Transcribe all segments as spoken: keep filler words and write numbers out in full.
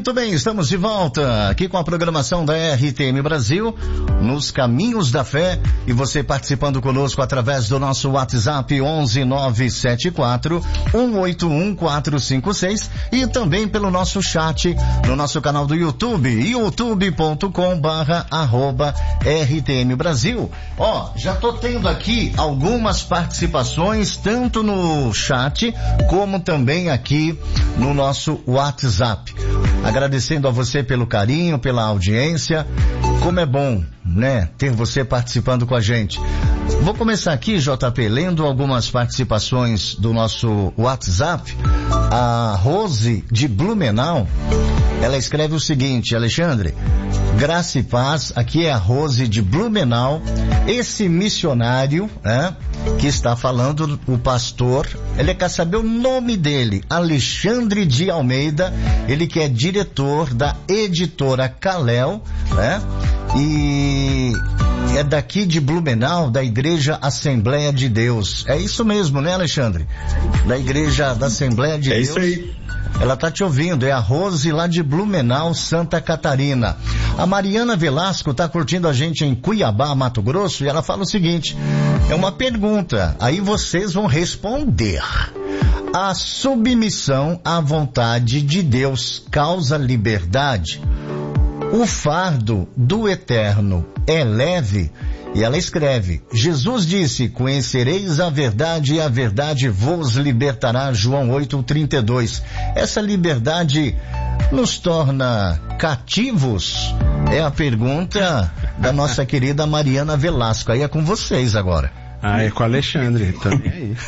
Muito bem, estamos de volta aqui com a programação da R T M Brasil, nos Caminhos da Fé, e você participando conosco através do nosso WhatsApp onze nove sete quatro, um oito um quatro cinco seis e também pelo nosso chat no nosso canal do YouTube, youtube ponto com barra arroba R T M Brasil. Ó, já tô tendo aqui algumas participações, tanto no chat como também aqui no nosso WhatsApp. Agradecendo a você pelo carinho, pela audiência. Como é bom, né, ter você participando com a gente. Vou começar aqui, J P, lendo algumas participações do nosso WhatsApp. A Rose de Blumenau, ela escreve o seguinte: Alexandre, graça e paz, aqui é a Rose de Blumenau. Esse missionário, né, que está falando, o pastor, ele quer saber o nome dele, Alexandre de Almeida, ele que é diretor da editora Kalel, né, e é daqui de Blumenau, da Igreja Assembleia de Deus. É isso mesmo, né, Alexandre? Da Igreja da Assembleia de é Deus. É isso aí. Ela tá te ouvindo, é a Rose lá de Blumenau, Santa Catarina. A Mariana Velasco tá curtindo a gente em Cuiabá, Mato Grosso, e ela fala o seguinte: é uma pergunta, aí vocês vão responder. A submissão à vontade de Deus causa liberdade? O fardo do eterno é leve? E ela escreve: Jesus disse, conhecereis a verdade e a verdade vos libertará, João oito, trinta e dois. Essa liberdade nos torna cativos? É a pergunta da nossa querida Mariana Velasco. Aí é com vocês agora. Ah, é com o Alexandre, também aí.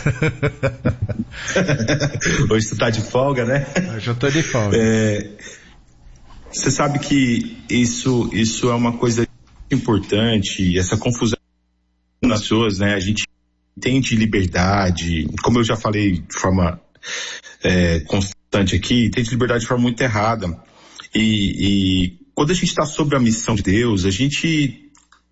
Hoje você tá de folga, né? Hoje eu tô de folga. É, você sabe que isso, isso é uma coisa importante, essa confusão nas pessoas, né? A gente entende liberdade, como eu já falei de forma é, constante aqui, entende liberdade de forma muito errada. E, e quando a gente está sobre a missão de Deus, a gente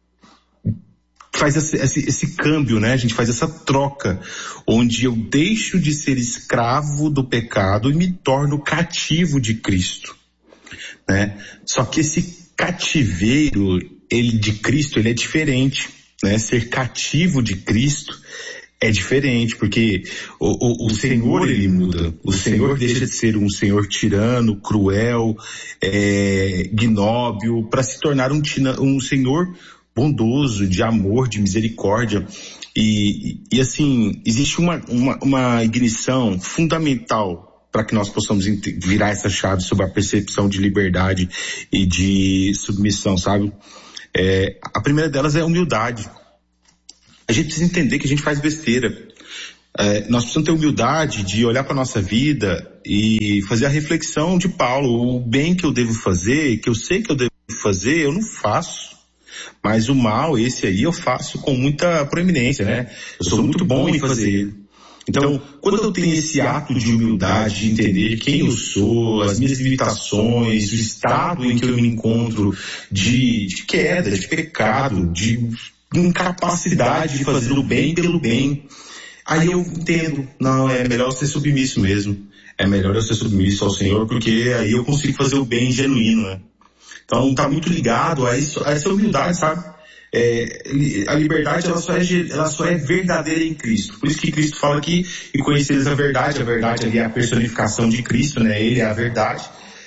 faz esse, esse, esse câmbio, né? A gente faz essa troca, onde eu deixo de ser escravo do pecado e me torno cativo de Cristo, né? Só que esse cativeiro ele de Cristo, ele é diferente, né? Ser cativo de Cristo é diferente, porque o, o, o Senhor, ele muda. O Senhor deixa de ser um Senhor tirano, cruel, é, ignóbil, para se tornar um, um Senhor bondoso, de amor, de misericórdia. E, e assim, existe uma, uma, uma ignição fundamental para que nós possamos virar essa chave sobre a percepção de liberdade e de submissão, sabe? É, a primeira delas é a humildade. A gente precisa entender que a gente faz besteira. É, nós precisamos ter humildade de olhar para a nossa vida e fazer a reflexão de Paulo. O bem que eu devo fazer, que eu sei que eu devo fazer, eu não faço. Mas o mal, esse aí, eu faço com muita proeminência, né? Eu sou muito bom em fazer. Então, quando eu tenho esse ato de humildade, de entender quem eu sou, as minhas limitações, o estado em que eu me encontro de, de queda, de pecado, de incapacidade de fazer o bem pelo bem, aí eu entendo, não, é melhor eu ser submisso mesmo. É melhor eu ser submisso ao Senhor, porque aí eu consigo fazer o bem genuíno, né? Então, tá muito ligado a, isso, a essa humildade, sabe? É, a liberdade ela só, é, ela só é verdadeira em Cristo. Por isso que Cristo fala aqui, e conhecereis a verdade, a verdade ali é a personificação de Cristo, né? Ele é a verdade.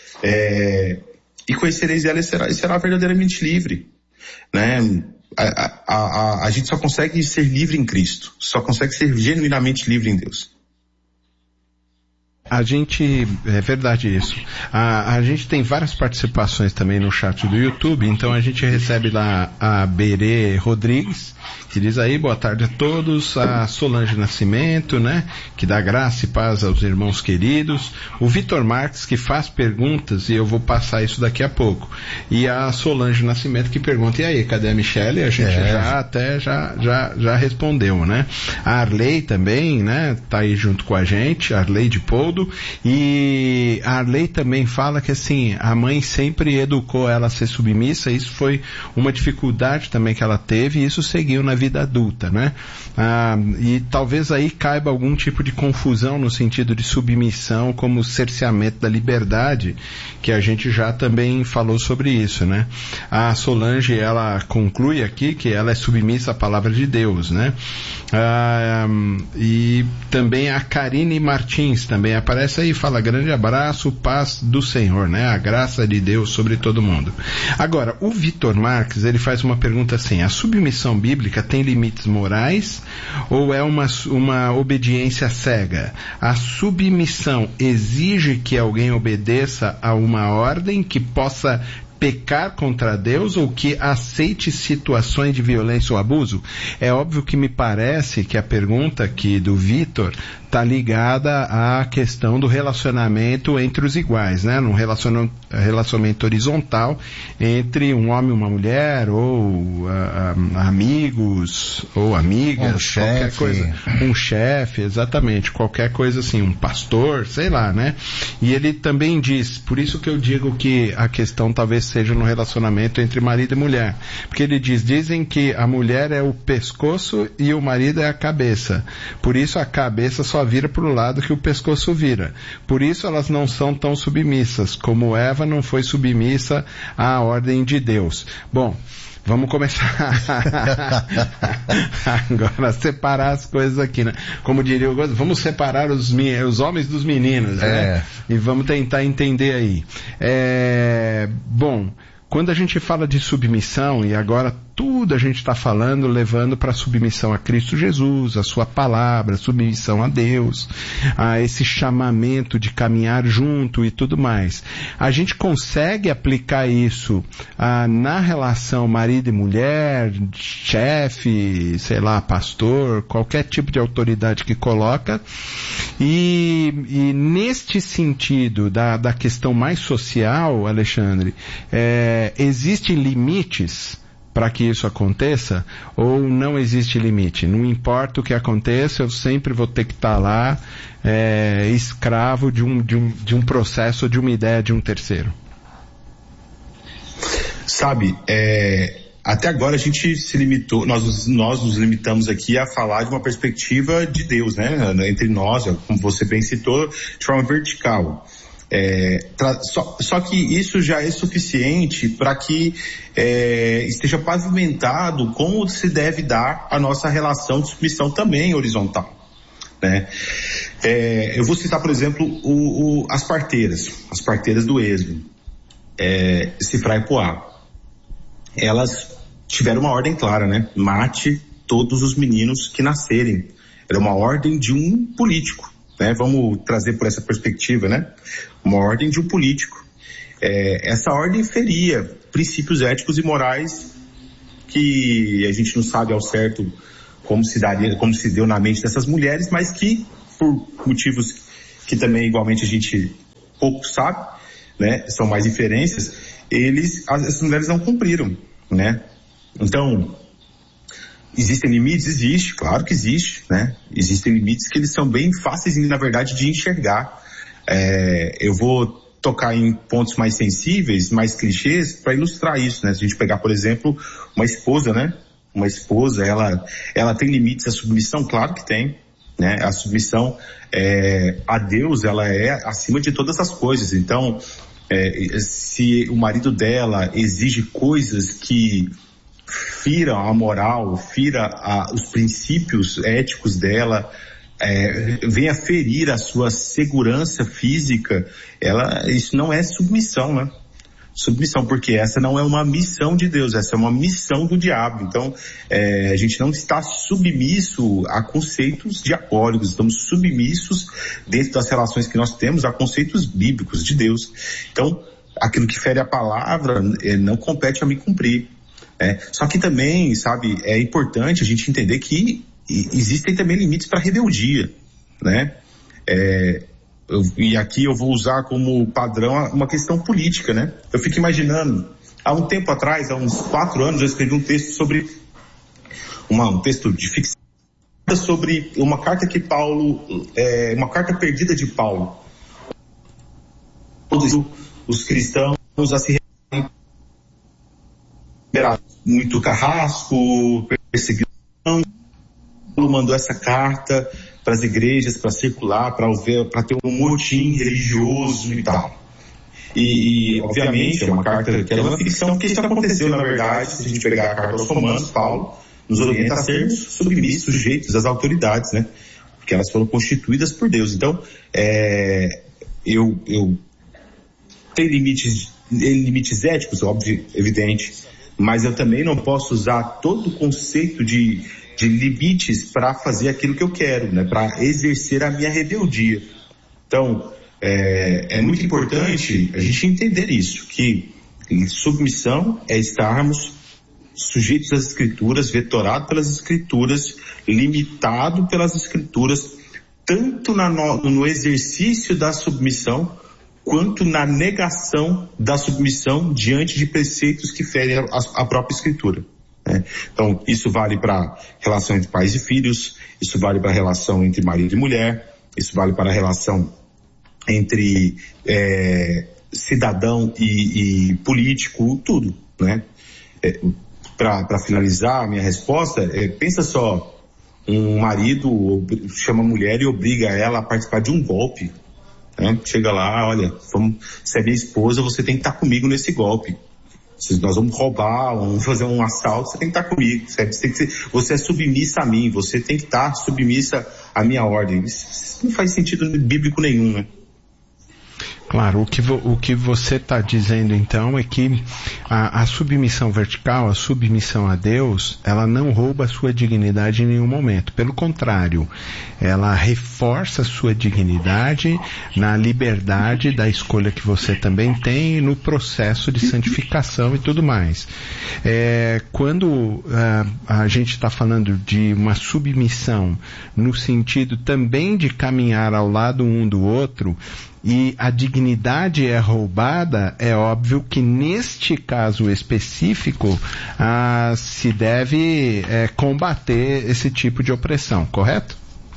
É, e conhecereis ela e será, e será verdadeiramente livre, né? A, a, a, a gente só consegue ser livre em Cristo, só consegue ser genuinamente livre em Deus. A gente, é verdade isso, a, a gente tem várias participações também no chat do YouTube, então a gente recebe lá a Berê Rodrigues, que diz aí, boa tarde a todos, a Solange Nascimento, né, que dá graça e paz aos irmãos queridos, o Vitor Marques, que faz perguntas, e eu vou passar isso daqui a pouco, e a Solange Nascimento que pergunta, e aí, cadê a Michele? A gente é. já até já, já, já respondeu, né, a Arley também, né, tá aí junto com a gente, a Arley de Poldo, tudo, e a lei também fala que assim, a mãe sempre educou ela a ser submissa, isso foi uma dificuldade também que ela teve, e isso seguiu na vida adulta, né? Ah, e talvez aí caiba algum tipo de confusão no sentido de submissão como cerceamento da liberdade, que a gente já também falou sobre isso, né? A Solange, ela conclui aqui que ela é submissa à palavra de Deus, né? Ah, e também a Karine Martins também aparece aí e fala: grande abraço, paz do Senhor, né? A graça de Deus sobre todo mundo. Agora, o Vitor Marques, ele faz uma pergunta assim: a submissão bíblica tem limites morais ou é uma, uma obediência cega? A submissão exige que alguém obedeça a uma ordem que possa pecar contra Deus ou que aceite situações de violência ou abuso? É óbvio que me parece que a pergunta aqui do Vitor está ligada à questão do relacionamento entre os iguais, né? Num relacionamento, relacionamento horizontal entre um homem e uma mulher, ou uh, uh, amigos, ou amigas, um chefe. Qualquer coisa. Um chefe, exatamente, qualquer coisa assim, um pastor, sei lá, né? E ele também diz, por isso que eu digo que a questão talvez seja no relacionamento entre marido e mulher, porque ele diz, dizem que a mulher é o pescoço e o marido é a cabeça, por isso a cabeça só vira para o lado que o pescoço vira. Por isso elas não são tão submissas, como Eva não foi submissa à ordem de Deus. Bom, vamos começar agora a separar as coisas aqui, né? Como diria o Gosto, vamos separar os, os homens dos meninos, né? É. E vamos tentar entender aí. É, bom, quando a gente fala de submissão, e agora tudo a gente está falando, levando para a submissão a Cristo Jesus, a sua palavra, submissão a Deus, a esse chamamento de caminhar junto e tudo mais. A gente consegue aplicar isso ah, na relação marido e mulher, chefe, sei lá, pastor, qualquer tipo de autoridade que coloca, e, e neste sentido da, da questão mais social, Alexandre, é, existem limites para que isso aconteça, ou não existe limite? Não importa o que aconteça, eu sempre vou ter que estar lá, é, escravo de um, de, um, de um processo, de uma ideia de um terceiro. Sabe, é, até agora a gente se limitou, nós, nós nos limitamos aqui a falar de uma perspectiva de Deus, né? Entre nós, como você bem citou, de forma vertical. É, tra- só, só que isso já é suficiente para que é, esteja pavimentado como se deve dar a nossa relação de submissão também horizontal, né? É, eu vou citar, por exemplo, o, o, as parteiras, as parteiras do Êxodo, é, Sifrá e Poá. Elas tiveram uma ordem clara, né? Mate todos os meninos que nascerem. Era uma ordem de um político. Né, vamos trazer por essa perspectiva, né? Uma ordem de um político. É, essa ordem feria princípios éticos e morais que a gente não sabe ao certo como se daria, como se deu na mente dessas mulheres, mas que, por motivos que também igualmente a gente pouco sabe, né? São mais inferências, eles, as, essas mulheres não cumpriram, né? Então, existem limites? Existe, claro que existe, né? Existem limites que eles são bem fáceis, na verdade, de enxergar. É, eu vou tocar em pontos mais sensíveis, mais clichês, para ilustrar isso, né? Se a gente pegar, por exemplo, uma esposa, né? Uma esposa, ela, ela tem limites, a submissão, claro que tem, né? A submissão é, a Deus, ela é acima de todas as coisas. Então, é, se o marido dela exige coisas que fira a moral, fira a, os princípios éticos dela, é, venha ferir a sua segurança física, ela, isso não é submissão, né? Submissão, porque essa não é uma missão de Deus, essa é uma missão do diabo. Então, é, a gente não está submisso a conceitos diabólicos, estamos submissos dentro das relações que nós temos a conceitos bíblicos de Deus. Então, aquilo que fere a palavra é, não compete a mim cumprir. É, só que também, sabe, é importante a gente entender que existem também limites para rebeldia, né? É, eu, e aqui eu vou usar como padrão uma questão política, né? Eu fico imaginando, há um tempo atrás, há uns quatro anos, eu escrevi um texto sobre, uma, um texto de ficção sobre uma carta que Paulo, é, uma carta perdida de Paulo, os cristãos a se muito carrasco, perseguição. Paulo mandou essa carta para as igrejas, para circular, para ter um motim religioso e tal. E, e, obviamente, é uma carta que é uma ficção, porque isso aconteceu, na verdade. Se a gente pegar a carta aos Romanos, Paulo nos orienta a sermos submissos, sujeitos às autoridades, né? Porque elas foram constituídas por Deus. Então, é, eu, eu tenho limites, limites éticos, óbvio, evidente, mas eu também não posso usar todo o conceito de, de limites para fazer aquilo que eu quero, né? Para exercer a minha rebeldia. Então, é, é muito importante a gente entender isso, que submissão é estarmos sujeitos às escrituras, vetorado pelas escrituras, limitado pelas escrituras, tanto na, no, no exercício da submissão, quanto na negação da submissão diante de preceitos que ferem a, a própria escritura. Né? Então, isso vale para relação entre pais e filhos, isso vale para a relação entre marido e mulher, isso vale para a relação entre é, cidadão e, e político, tudo, né? É, para finalizar a minha resposta, é, pensa só, um marido chama a mulher e obriga ela a participar de um golpe, né? Chega lá, olha, vamos, se é minha esposa, você tem que estar comigo nesse golpe. Se nós vamos roubar, vamos fazer um assalto, você tem que estar comigo. Você, tem que ser, você é submissa a mim, você tem que estar submissa à minha ordem. Isso não faz sentido bíblico nenhum, né? Claro, o que, vo, o que você está dizendo então é que a, a submissão vertical, a submissão a Deus, ela não rouba a sua dignidade em nenhum momento. Pelo contrário, ela reforça a sua dignidade na liberdade da escolha que você também tem e no processo de santificação e tudo mais. É, quando uh, a gente está falando de uma submissão no sentido também de caminhar ao lado um do outro, e a dignidade é roubada, é óbvio que neste caso específico ah, se deve é, combater esse tipo de opressão, correto?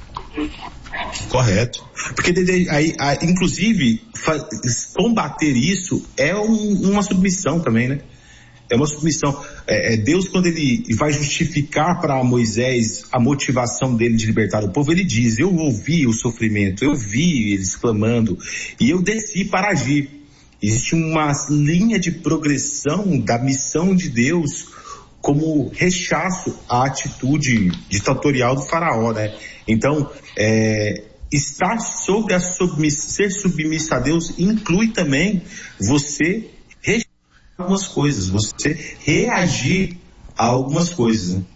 Correto. Porque aí, aí, inclusive, combater isso é um, uma submissão também, né? É uma submissão. É, é Deus, quando ele vai justificar para Moisés a motivação dele de libertar o povo, ele diz: eu ouvi o sofrimento, eu vi eles clamando e eu desci para agir. Existe uma linha de progressão da missão de Deus como rechaço à atitude ditatorial do faraó, né? Então, é, estar sobre a submissão, ser submisso a Deus inclui também você algumas coisas, você reagir a algumas coisas, né?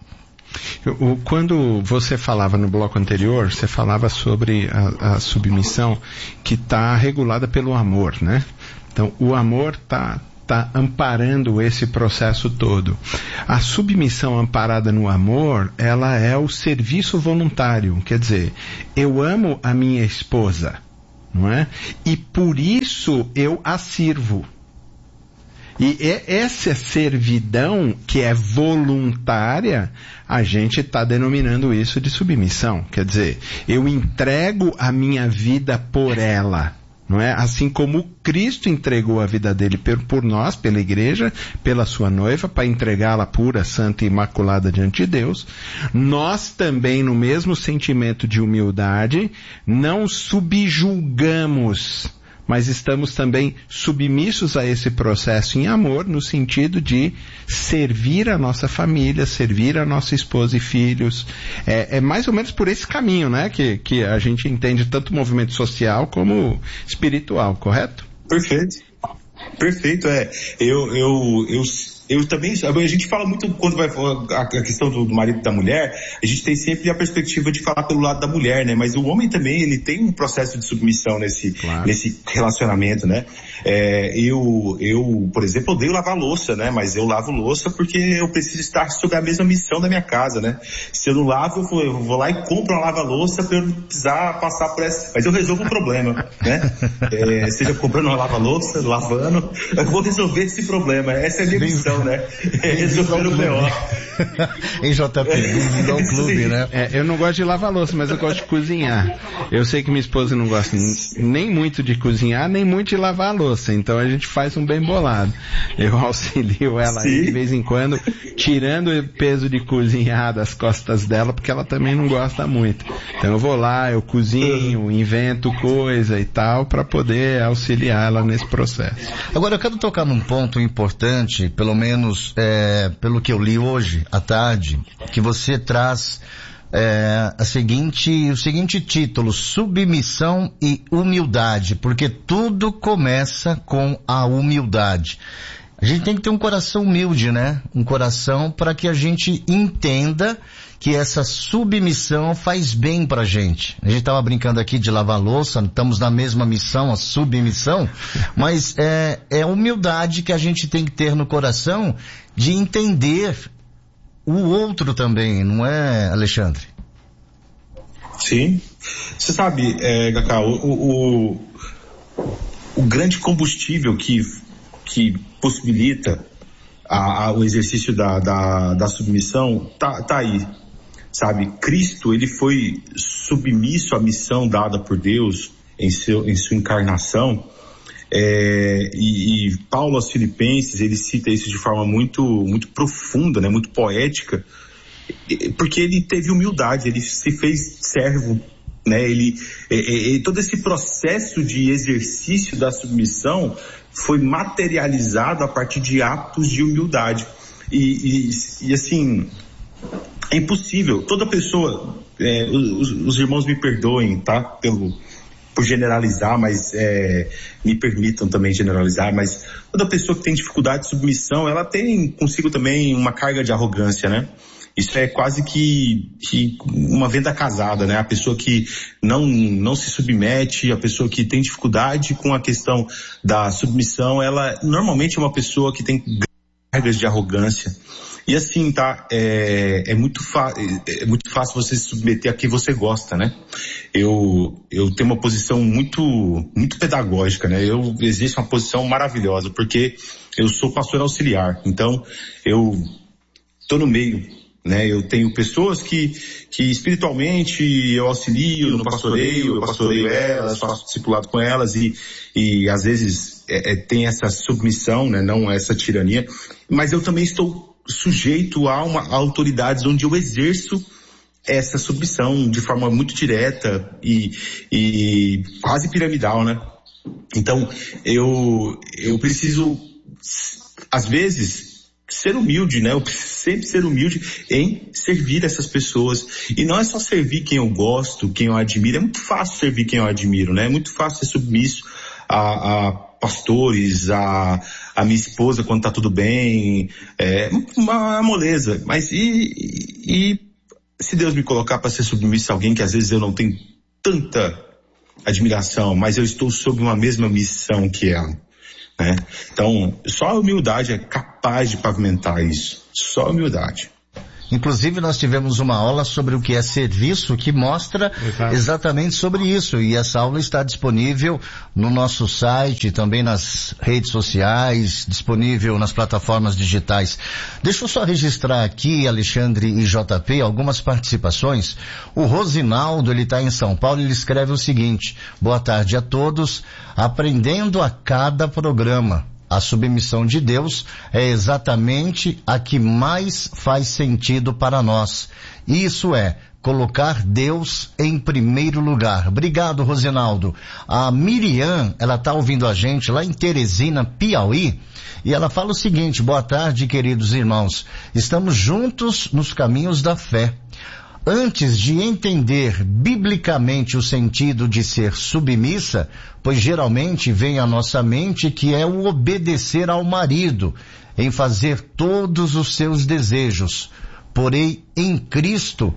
Quando você falava no bloco anterior, você falava sobre a, a submissão que está regulada pelo amor, né? Então, o amor está tá amparando esse processo todo. A submissão amparada no amor, ela é o serviço voluntário. Quer dizer, eu amo a minha esposa, não é? E por isso eu a sirvo. E essa servidão, que é voluntária, a gente está denominando isso de submissão. Quer dizer, eu entrego a minha vida por ela, não é? Assim como Cristo entregou a vida dele por, por nós, pela igreja, pela sua noiva, para entregá-la pura, santa e imaculada diante de Deus, nós também, no mesmo sentimento de humildade, não subjulgamos, mas estamos também submissos a esse processo em amor, no sentido de servir a nossa família, servir a nossa esposa e filhos. É, é mais ou menos por esse caminho, né, que, que a gente entende tanto o movimento social como espiritual, correto? Perfeito. Perfeito, é. Eu, eu, eu, eu também, a gente fala muito, quando vai a questão do, do marido e da mulher, a gente tem sempre a perspectiva de falar pelo lado da mulher, né? Mas o homem também, ele tem um processo de submissão nesse, claro, nesse relacionamento, né? É, eu, eu, por exemplo, odeio lavar louça, né? Mas eu lavo louça porque eu preciso estar sob a mesma missão da minha casa, né? Se eu não lavo, eu vou, eu vou lá e compro uma lava-louça para eu não precisar passar por essa, mas eu resolvo o problema, né? É, seja comprando uma lava-louça, lavando, eu vou resolver esse problema, essa é a minha missão. não, né? Resolveram o B O. Em J P, bem-vindo ao clube, né? É, eu não gosto de lavar louça, mas eu gosto de cozinhar. Eu sei que minha esposa não gosta nem muito de cozinhar, nem muito de lavar a louça, então a gente faz um bem bolado. Eu auxilio ela aí de vez em quando, tirando o peso de cozinhar das costas dela, porque ela também não gosta muito. Então eu vou lá, eu cozinho, invento coisa e tal, para poder auxiliar ela nesse processo. Agora eu quero tocar num ponto importante, pelo menos é, pelo que eu li hoje à tarde, que você traz é, a seguinte, o seguinte título: submissão e humildade, porque tudo começa com a humildade. A gente tem que ter um coração humilde, né? Um coração para que a gente entenda que essa submissão faz bem pra gente. A gente estava brincando aqui de lavar louça, estamos na mesma missão, a submissão, mas é, é a humildade que a gente tem que ter no coração de entender o outro também, não é, Alexandre? Sim. Você sabe, é, Cacau, o, o, o grande combustível que, que possibilita a, a, o exercício da, da, da submissão tá, tá aí. Sabe, Cristo, ele foi submisso à missão dada por Deus em, seu, em sua encarnação, é, e, e Paulo aos Filipenses, ele cita isso de forma muito, muito profunda, né, muito poética, porque ele teve humildade, ele se fez servo, né, ele, é, é, todo esse processo de exercício da submissão foi materializado a partir de atos de humildade, e, e, e assim... É impossível, toda pessoa, é, os, os irmãos me perdoem, tá, pelo, por generalizar, mas é, me permitam também generalizar, mas toda pessoa que tem dificuldade de submissão, ela tem consigo também uma carga de arrogância, né? Isso é quase que, que uma venda casada, né? A pessoa que não, não se submete, a pessoa que tem dificuldade com a questão da submissão, ela normalmente é uma pessoa que tem cargas de arrogância. E assim, tá, é, é, muito é muito fácil você se submeter a quem você gosta, né? Eu, eu tenho uma posição muito, muito pedagógica, né? Eu exerço uma posição maravilhosa, porque eu sou pastor auxiliar, então eu tô no meio, né? Eu tenho pessoas que, que espiritualmente eu auxilio no pastoreio, eu pastoreio elas, faço discipulado com elas e, e às vezes é, é, tem essa submissão, né? Não essa tirania, mas eu também estou sujeito a, uma, a autoridades onde eu exerço essa submissão de forma muito direta e, e quase piramidal, né? Então, eu, eu preciso, às vezes, ser humilde, né? Eu preciso sempre ser humilde em servir essas pessoas. E não é só servir quem eu gosto, quem eu admiro. É muito fácil servir quem eu admiro, né? É muito fácil ser submisso a, a pastores, a, a minha esposa quando tá tudo bem, é uma moleza. Mas e, e se Deus me colocar para ser submisso a alguém que às vezes eu não tenho tanta admiração, mas eu estou sob uma mesma missão que ela, né? Então, só a humildade é capaz de pavimentar isso. Só a humildade. Inclusive nós tivemos uma aula sobre o que é serviço que mostra Exato. exatamente sobre isso, e essa aula está disponível no nosso site, também nas redes sociais, disponível nas plataformas digitais. Deixa eu só registrar aqui, Alexandre e J P, algumas participações. O Rosinaldo, ele está em São Paulo, ele escreve o seguinte: boa tarde a todos, aprendendo a cada programa. A submissão de Deus é exatamente a que mais faz sentido para nós. Isso é colocar Deus em primeiro lugar. Obrigado, Rosinaldo. A Miriam, ela está ouvindo a gente lá em Teresina, Piauí, e ela fala o seguinte: boa tarde, queridos irmãos. Estamos juntos nos caminhos da fé. Antes de entender biblicamente o sentido de ser submissa, pois geralmente vem à nossa mente que é o obedecer ao marido, em fazer todos os seus desejos. Porém, em Cristo,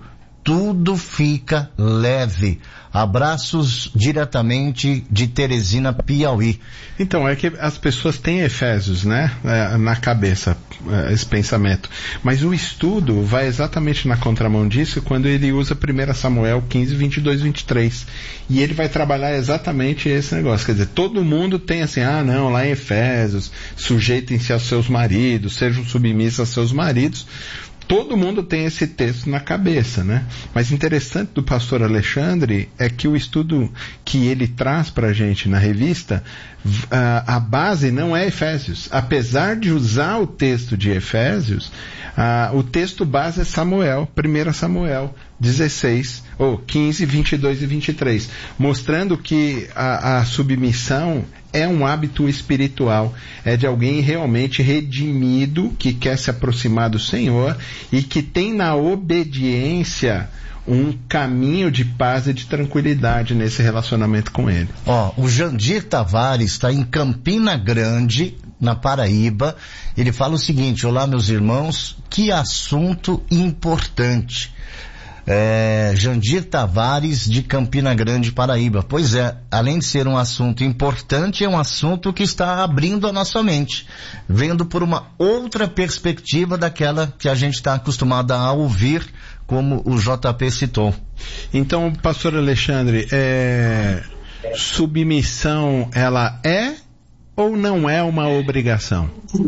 tudo fica leve. Abraços diretamente de Teresina, Piauí. Então, é que as pessoas têm Efésios, né, na cabeça, esse pensamento. Mas o estudo vai exatamente na contramão disso quando ele usa primeiro Samuel quinze, vinte e dois, vinte e três. E ele vai trabalhar exatamente esse negócio. Quer dizer, todo mundo tem assim, ah não, lá em Efésios, sujeitem-se aos seus maridos, sejam submissos aos seus maridos. Todo mundo tem esse texto na cabeça, né? Mas interessante do pastor Alexandre é que o estudo que ele traz pra gente na revista, a, a base não é Efésios. Apesar de usar o texto de Efésios, a, o texto base é Samuel, primeiro Samuel dezesseis, ou quinze, vinte e dois e vinte e três, mostrando que a, a submissão é um hábito espiritual, é de alguém realmente redimido, que quer se aproximar do Senhor e que tem na obediência um caminho de paz e de tranquilidade nesse relacionamento com Ele. Ó, o Jandir Tavares está em Campina Grande, na Paraíba. Ele fala o seguinte: olá meus irmãos, que assunto importante. É, Jandir Tavares de Campina Grande, Paraíba. Pois é, além de ser um assunto importante, é um assunto que está abrindo a nossa mente, vendo por uma outra perspectiva daquela que a gente está acostumado a ouvir, como o J P citou. Então, pastor Alexandre, é, submissão, ela é ou não é uma obrigação?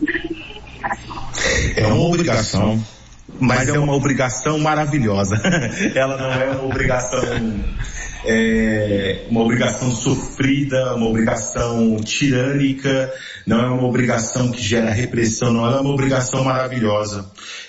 É uma obrigação. Mas é uma obrigação maravilhosa. Ela não é uma obrigação, é, uma obrigação sofrida, uma obrigação tirânica, não é uma obrigação que gera repressão, não, ela é uma obrigação maravilhosa.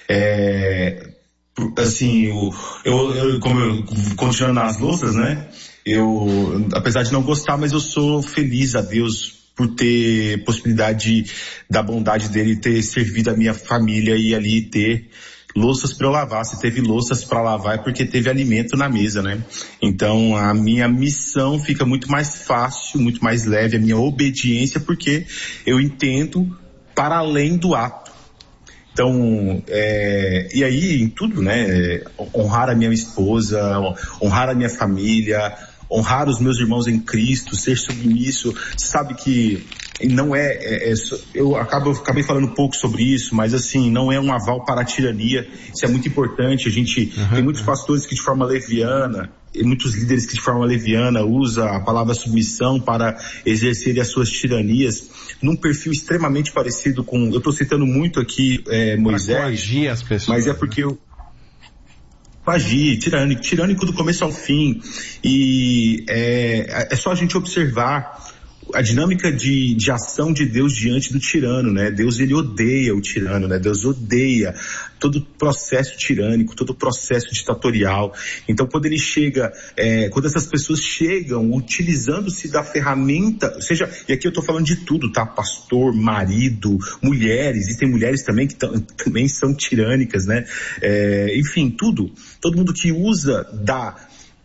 É, assim, eu, eu, eu, como eu, continuando nas louças, né, eu, apesar de não gostar, mas eu sou feliz a Deus por ter possibilidade de, da bondade dele ter servido a minha família e ali ter louças para eu lavar. Se teve louças para lavar é porque teve alimento na mesa, né? Então a minha missão fica muito mais fácil, muito mais leve, a minha obediência, porque eu entendo para além do ato. Então, é, e aí em tudo, né? Honrar a minha esposa, honrar a minha família, honrar os meus irmãos em Cristo, ser submisso. Você sabe que não é, é, é eu acabo, eu acabei falando um pouco sobre isso, mas assim, não é um aval para a tirania. Isso é muito importante. A gente uhum, tem muitos uhum. pastores que de forma leviana, e muitos líderes que de forma leviana usa a palavra submissão para exercerem as suas tiranias num perfil extremamente parecido com, eu estou citando muito aqui é, Moisés, coagir as pessoas, mas é porque eu agir, tirânico, tirânico do começo ao fim. E é, é só a gente observar a dinâmica de, de ação de Deus diante do tirano, né? Deus, ele odeia o tirano, né? Deus odeia todo o processo tirânico, todo o processo ditatorial. Então, quando ele chega, é, quando essas pessoas chegam utilizando-se da ferramenta, seja, e aqui eu tô falando de tudo, tá? Pastor, marido, mulheres, existem mulheres também que também são tirânicas, né? É, enfim, tudo. Todo mundo que usa da,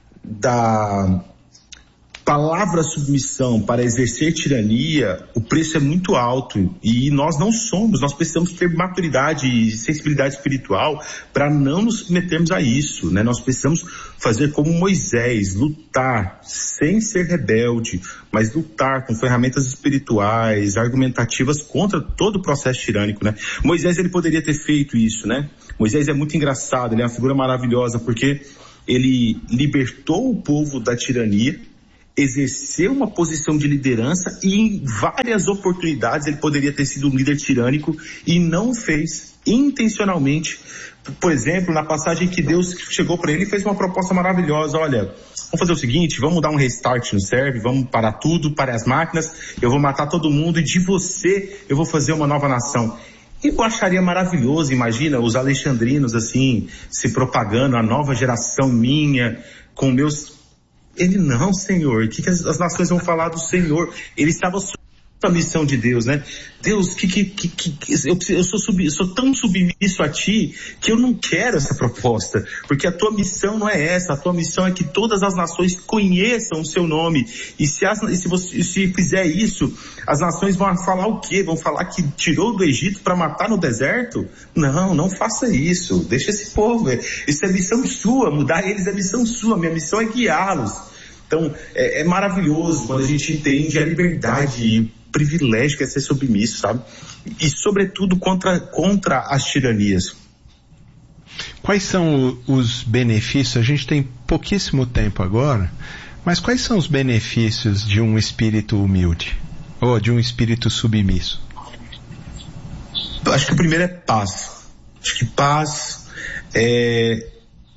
da, palavra submissão para exercer tirania, o preço é muito alto e nós não somos, nós precisamos ter maturidade e sensibilidade espiritual para não nos submetermos a isso, né? Nós precisamos fazer como Moisés, lutar sem ser rebelde, mas lutar com ferramentas espirituais, argumentativas contra todo o processo tirânico, né? Moisés, ele poderia ter feito isso, né? Moisés é muito engraçado, ele é uma figura maravilhosa porque ele libertou o povo da tirania, exerceu uma posição de liderança e em várias oportunidades ele poderia ter sido um líder tirânico e não fez intencionalmente. Por exemplo, na passagem que Deus chegou para ele e fez uma proposta maravilhosa: olha, vamos fazer o seguinte, vamos dar um restart no serve, vamos parar tudo, parar as máquinas, eu vou matar todo mundo e de você eu vou fazer uma nova nação. Eu acharia maravilhoso, imagina, os alexandrinos assim, se propagando, a nova geração minha, com meus... Ele não, Senhor, o que, que as, as nações vão falar do Senhor? Ele estava a missão de Deus, né? Deus, que, que, que, que eu, eu, sou sub, eu sou tão submisso a ti que eu não quero essa proposta, porque a tua missão não é essa, a tua missão é que todas as nações conheçam o seu nome, e se, as, e se você se fizer isso, as nações vão falar o quê? Vão falar que tirou do Egito para matar no deserto? Não, não faça isso, deixa esse povo, isso é missão sua, mudar eles é missão sua, minha missão é guiá-los. Então, é, é maravilhoso quando a gente entende a liberdade e o privilégio que é ser submisso, sabe? E, sobretudo, contra, contra as tiranias. Quais são os benefícios? A gente tem pouquíssimo tempo agora, mas quais são os benefícios de um espírito humilde? Ou de um espírito submisso? Eu acho que o primeiro é paz. Acho que paz é...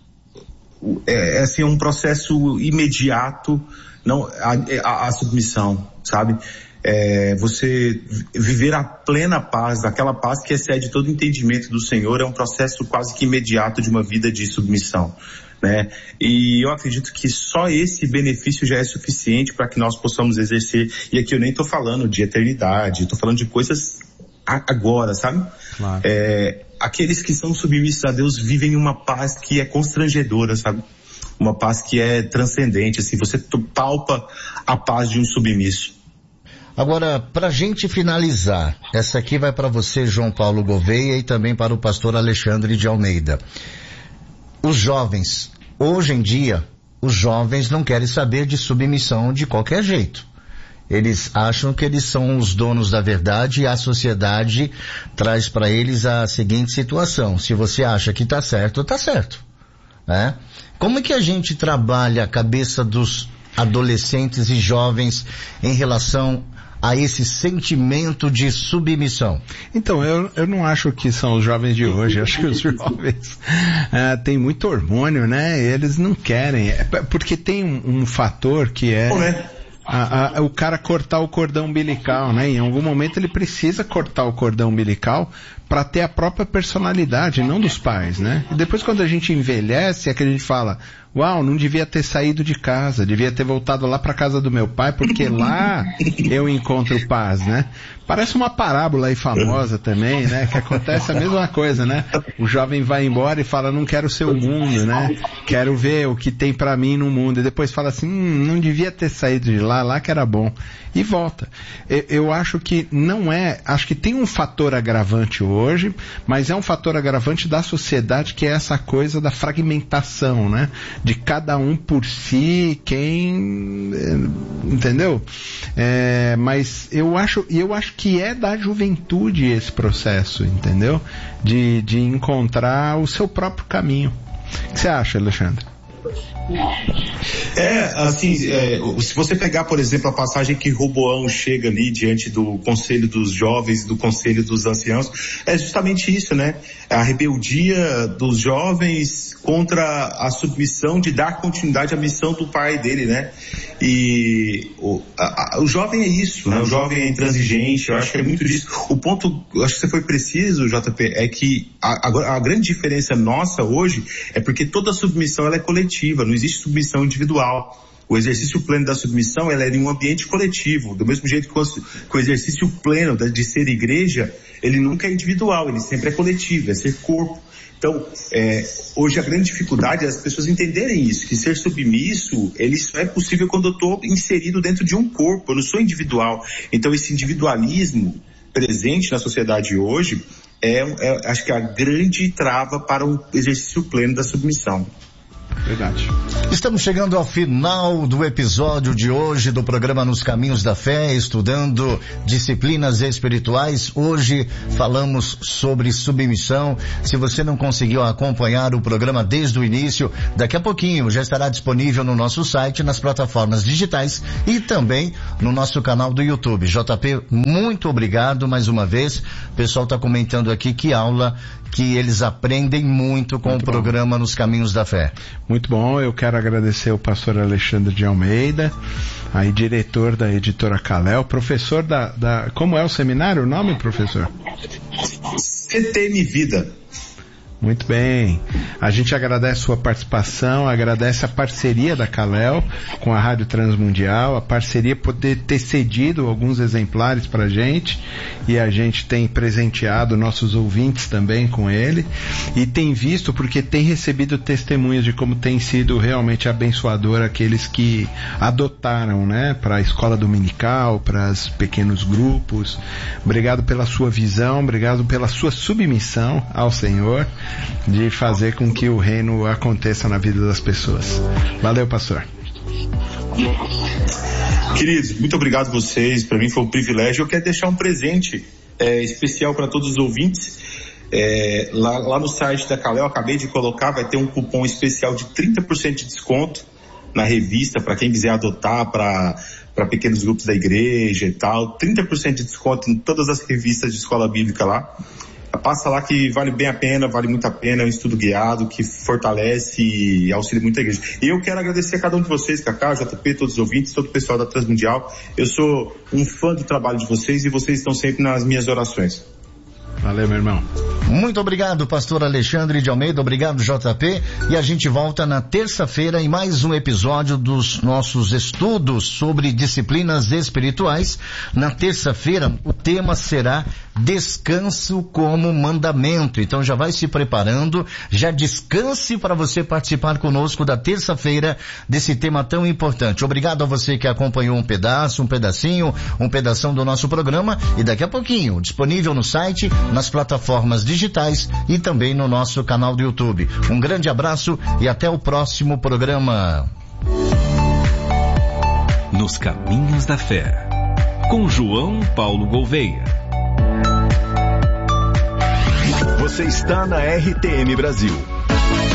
É, é assim, um processo imediato, não, a, a, a submissão, sabe? É, você viver a plena paz, aquela paz que excede todo o entendimento do Senhor, é um processo quase que imediato de uma vida de submissão, né? E eu acredito que só esse benefício já é suficiente para que nós possamos exercer, e aqui eu nem estou falando de eternidade, estou falando de coisas agora, sabe? Claro. É, aqueles que são submissos a Deus vivem uma paz que é constrangedora, sabe? Uma paz que é transcendente, assim, você palpa a paz de um submisso. Agora, pra gente finalizar, essa aqui vai para você, João Paulo Gouveia, e também para o pastor Alexandre de Almeida. Os jovens, hoje em dia, os jovens não querem saber de submissão de qualquer jeito. Eles acham que eles são os donos da verdade, e a sociedade traz para eles a seguinte situação: se você acha que está certo, está certo, né? Como é que a gente trabalha a cabeça dos adolescentes e jovens em relação a esse sentimento de submissão? Então, eu, eu não acho que são os jovens de hoje, acho que os jovens uh, têm muito hormônio, né? Eles não querem, é, porque tem um, um fator que é... A, a, o cara cortar o cordão umbilical, né? Em algum momento ele precisa cortar o cordão umbilical para ter a própria personalidade, não dos pais, né? E depois, quando a gente envelhece, é que a gente fala: uau, não devia ter saído de casa, devia ter voltado lá para casa do meu pai, porque lá eu encontro paz, né? Parece uma parábola aí famosa também, né? Que acontece a mesma coisa, né? O jovem vai embora e fala: não quero ser o mundo, né? Quero ver o que tem para mim no mundo. E depois fala assim: hum, não devia ter saído de lá, lá que era bom. E volta. Eu, eu acho que não é, acho que tem um fator agravante hoje, mas é um fator agravante da sociedade, que é essa coisa da fragmentação, né? De cada um por si, quem, entendeu? É, mas eu acho, eu acho que é da juventude esse processo, entendeu? De, de encontrar o seu próprio caminho. O que você acha, Alexandre? É, assim, é, se você pegar, por exemplo, a passagem que Roboão chega ali diante do conselho dos jovens, do conselho dos anciãos, é justamente isso, né? A rebeldia dos jovens contra a submissão de dar continuidade à missão do pai dele, né? E o, a, a, o jovem é isso, né? O jovem é intransigente, eu acho que é muito disso. O ponto, eu acho que você foi preciso, J P, é que a, a, a grande diferença nossa hoje é porque toda submissão ela é coletiva, não existe submissão individual. O exercício pleno da submissão ela é em um ambiente coletivo, do mesmo jeito que o, que o exercício pleno de ser igreja, ele nunca é individual, ele sempre é coletivo, é ser corpo. Então, é, hoje a grande dificuldade é as pessoas entenderem isso, que ser submisso, ele só é possível quando eu estou inserido dentro de um corpo, eu não sou individual. Então, esse individualismo presente na sociedade hoje é, é acho que é a grande trava para o exercício pleno da submissão. Verdade. Estamos chegando ao final do episódio de hoje do programa Nos Caminhos da Fé, estudando disciplinas espirituais. Hoje falamos sobre submissão. Se você não conseguiu acompanhar o programa desde o início, daqui a pouquinho já estará disponível no nosso site, nas plataformas digitais e também no nosso canal do YouTube. J P, muito obrigado mais uma vez. O pessoal está comentando aqui que aula, que eles aprendem muito com muito o bom. Programa Nos Caminhos da Fé. Muito bom, eu quero agradecer ao pastor Alexandre de Almeida, aí diretor da editora Calel, professor da, da... Como é o seminário, o nome, professor? C T M Vida. Muito bem. A gente agradece a sua participação, agradece a parceria da Kalel com a Rádio Transmundial, a parceria poder ter cedido alguns exemplares pra gente, e a gente tem presenteado nossos ouvintes também com ele, e tem visto, porque tem recebido testemunhos de como tem sido realmente abençoador aqueles que adotaram, né, para a escola dominical, para os pequenos grupos. Obrigado pela sua visão, obrigado pela sua submissão ao Senhor, de fazer com que o reino aconteça na vida das pessoas. Valeu, pastor. Queridos, muito obrigado a vocês. Para mim foi um privilégio. Eu quero deixar um presente é, especial para todos os ouvintes. É, lá, lá no site da Kalel, eu acabei de colocar, vai ter um cupom especial de trinta por cento de desconto na revista para quem quiser adotar para para pequenos grupos da igreja e tal. trinta por cento de desconto em todas as revistas de escola bíblica lá. Passa lá que vale bem a pena, vale muito a pena, é um estudo guiado que fortalece e auxilia muito a igreja. E eu quero agradecer a cada um de vocês, Cacá, J P, todos os ouvintes, todo o pessoal da Transmundial. Eu sou um fã do trabalho de vocês e vocês estão sempre nas minhas orações. Valeu, meu irmão. Muito obrigado, pastor Alexandre de Almeida, obrigado, J P, e a gente volta na terça-feira em mais um episódio dos nossos estudos sobre disciplinas espirituais. Na terça-feira o tema será descanso como mandamento, então já vai se preparando, já descanse para você participar conosco da terça-feira desse tema tão importante. Obrigado a você que acompanhou um pedaço, um pedacinho, um pedação do nosso programa, e daqui a pouquinho, disponível no site, nas plataformas digitais e também no nosso canal do YouTube. Um grande abraço e até o próximo programa. Nos Caminhos da Fé, com João Paulo Gouveia. Você está na R T M Brasil.